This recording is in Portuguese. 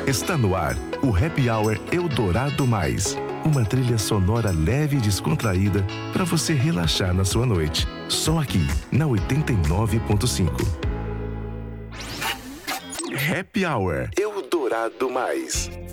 Está no ar o Happy Hour Eldorado Mais. Uma trilha sonora leve e descontraída para você relaxar na sua noite. Só aqui, na 89.5. Happy Hour Eldorado Mais.